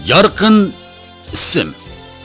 Yarqın isim.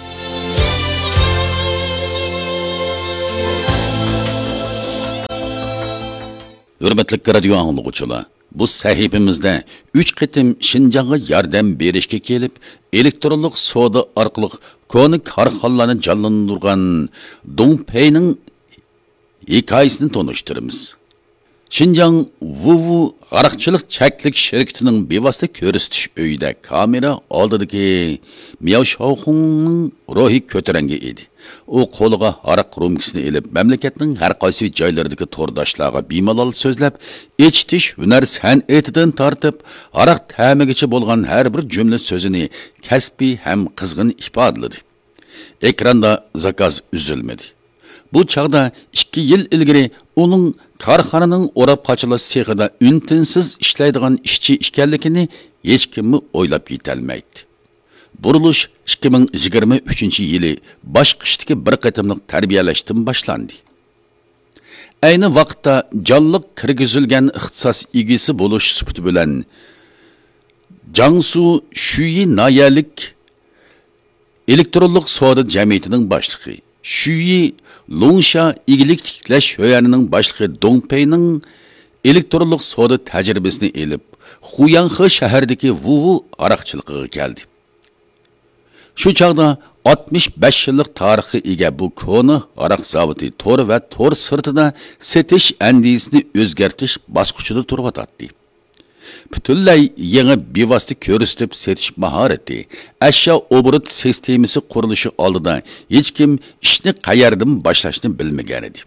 Hürmetli radio anlıqçılar, bu sahifimizde 3 qitim Şinjan'a yardım berishga kelib, elektronlik savdo orqali koni korxonalarni jonlantirgan Dongpei'nin hikoyasini tanıştırımız. Şinjan Wuwu araqchilik cheklik shirkatining bevosita ko'rsatish uyida kamera oldidagi Miao Shaoxungning ruhi ko'tarangi edi. U qo'liga araq rumkasini ilib, mamlakatning har qaysi joylaridagi to'rdoshlarga bemalol so'zlab, eshitish hunar san'atidan tortib, araq ta'migacha bo'lgan har bir jumla so'zini kasbiy ham qizg'in ifodaladi. Ekranda zakaz uzilmadi. Bu chaqda 2 yil ilgari uning korxonaning o'rab qochilish sexida untinsiz ishlaydigan ishchi ekanligini hech kim o'ylab yetolmaydi. Burilish 2023-yili bosh qishdagi bir qatimliq tarbiyalashdan boshlandi. Ayni vaqtda jonliq kirgizilgan ixtisos egasi bo'lish sifati bilan Jiangsu Shuyi noyalik elektronlik savdo jamiyatining boshlig'i Shuyi Longsha igilik tiklash yo'yanining boshlig'i Dongpei'ning elektronlik savdo tajribasini elib, Huyanhe shahridagi Wuwu araqchiligiga keldi. Shu chaqda 65 yillik tarixi ega bu koni araq zavodi tor va tor sirtida setish andisini o'zgartirish bosqichida turibdi. Butunlay yangi bevosita ko'rsatib setish mahorati, ashyo obrat sistemasi qurilishi oldida hech kim ishni qayerdan boshlashni bilmagan edi.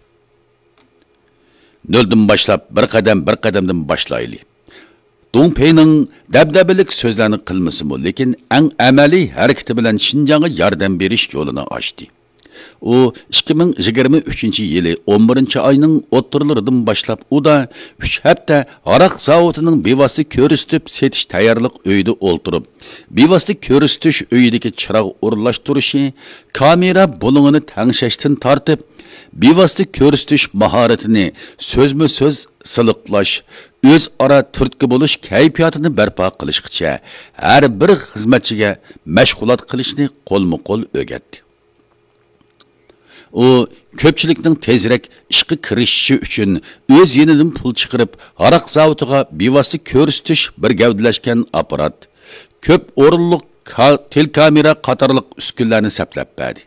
Noldan boshlab bir qadamdan boshlaylik. Dongpei'ning dabdabalik so'zlarni qilmasimi, lekin eng amaliy harakati bilan Şinjan'a yordam berish yo'lini ochdi. U 2023-yili 11-oyning o'ttirlaridan boshlab u da 3 hafta araq zavodining bevosita ko'rsatib setish tayyorlik uyida o'ltirib, bevosita ko'rsatish uyidagi chiroq o'rlashtirishi, kamera bulung'ini tangshashdan tortib, bevosita ko'rsatish mahoratini so'zma-so'z siliqlash, o'zaro turtki bo'lish kayfiyatini barpo qilishgacha har bir xizmatchiga mashg'ulot qilishni qo'lma-qo'l o'rgatdi. U ko'pchilikning tezroq ishga kirishishi uchun o'z yenidan pul chiqarib, araq zavodiga bevosita ko'rsatish bir gavdalashgan apparat, ko'p o'rinliq telekamera qatorliq uskunlarni saplab berdi.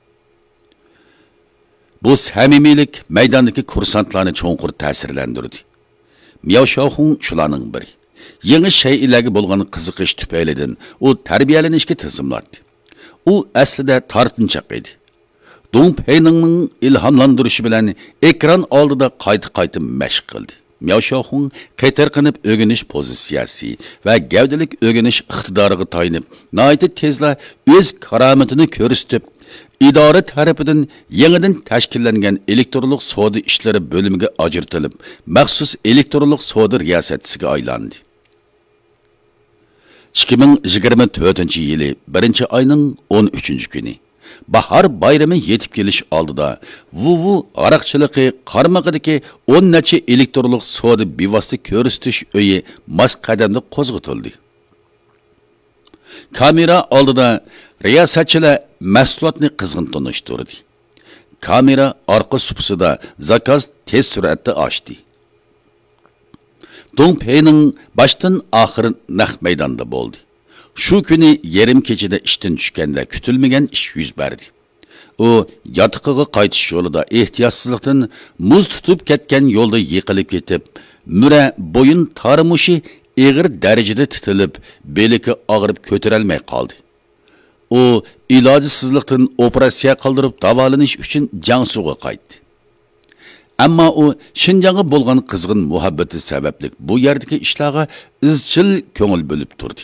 Bu samimiylik maydondagi kursantlarni cho'nqur ta'sirlantirdi. Miao Shaoxung shularning biri. Yangi shaylarga bo'lgan qiziqish tufaylidan u tarbiyalanishga tizimladi. U aslida tortinchoq edi. Dongpei'ning ilhomlantirishi bilan ekran oldida qayta mashq qildi. Miao Shaoxung qaytarqinib o'rganish pozitsiyasi va gavdalik o'rganish iqtidoriga tayanib, nihoyat tezla o'z karomatini ko'rsatib, idora tarafidan yangidan tashkillangan elektronlik savdo ishlari bo'limiga ajratilib, maxsus elektronlik savdo riyosatchisiga aylandi. 2024-yili 1-oyning 13-kuni bahar bayrami yetib kelish oldida Wuwu araqchiligi qarmog'idagi 10 necha elektronlik savdo bevosita ko'rsatish uyi mas qadamda qo'zg'atildi. Kamera oldida riyosatchilar mahsulotni qizg'in tanishtirdi. Kamera orqa supsida zakaz tez suratda ochdi. Dongpei'ning boshdan oxiri naq maydonda bo'ldi. Shu kuni yarim kechada ishdan tushganda kutilmagan ish yuz berdi. U yotiqiga qaytish yo'lida ehtiyotsizlikdan muz tutib ketgan yo'lda yiqilib ketib, mura bo'yin tarmushi og'ir darajada titilib, beliki og'rib ko'tarolmay qoldi. U ilojsizlikdan operatsiya qildirib davolanish uchun Jiangsuga qaytdi. Ammo u Şinjan'a bo'lgan qizg'in muhabbati sababli bu yerdagi ishlarga izchil ko'ngil bo'lib turdi.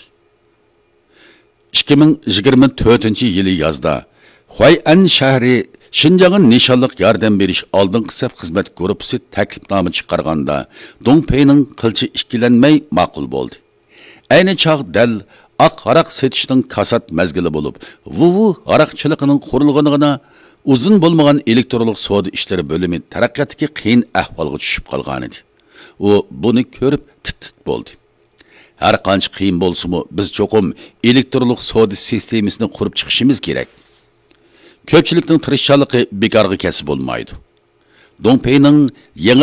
2024-yili yozda Huay'an shahri Şinjan'a nishonliq yordam berish oldingi saf xizmat guruhi taklifnoma chiqarganda Dongpei'ning qilchi ikkilanmay ma'qul bo'ldi. Ayni chaq dal oq araq setishning kasat mazgili bo'lib, Wuwu araqchiligining qurilganiga uzun bo'lmagan elektronlik savdo ishlari bo'limi taraqqiyotga qiyin ahvolga tushib qolgan edi. U buni ko'rib tit bo'ldi. Har qancha qiyin bo'lsa-mu, biz cho'qim elektronlik savdo sistemasini qurib chiqishimiz kerak. Ko'pchilikning tirishchonligi bekorga kasb bo'lmaydi. Dongpeyning yangi